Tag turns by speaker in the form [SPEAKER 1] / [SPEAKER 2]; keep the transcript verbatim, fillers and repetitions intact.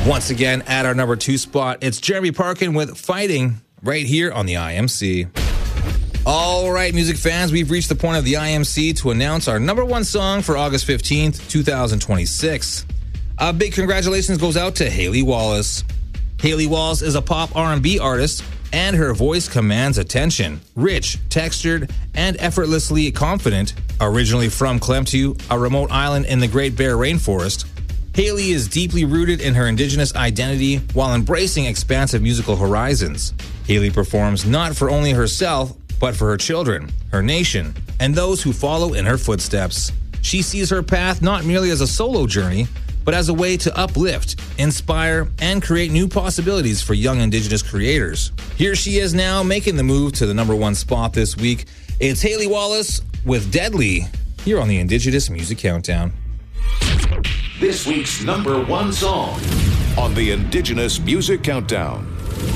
[SPEAKER 1] Once again, at our number two spot, it's Jeremy Parkin with Fighting right here on the I M C. All right, music fans, we've reached the point of the I M C to announce our number one song for August fifteenth, twenty twenty-six. A big congratulations goes out to Hayley Wallace. Hayley Wallace is a pop R and B artist, and her voice commands attention. Rich, textured, and effortlessly confident. Originally from Klemtu, a remote island in the Great Bear Rainforest, Hayley is deeply rooted in her indigenous identity while embracing expansive musical horizons. Hayley performs not for only herself, but for her children, her nation, and those who follow in her footsteps. She sees her path not merely as a solo journey, but as a way to uplift, inspire, and create new possibilities for young Indigenous creators. Here she is now, making the move to the number one spot this week. It's Hayley Wallace with Deadly, here on the Indigenous Music Countdown.
[SPEAKER 2] This week's number one song on the Indigenous Music Countdown.